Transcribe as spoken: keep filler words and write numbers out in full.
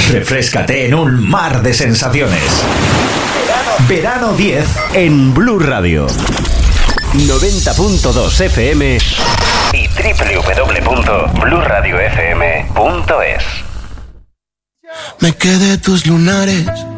Refréscate en un mar de sensaciones. Verano diez en Blue Radio. noventa punto dos F M y doble u doble u doble u punto blue radio f m punto es. Me quedé tus lunares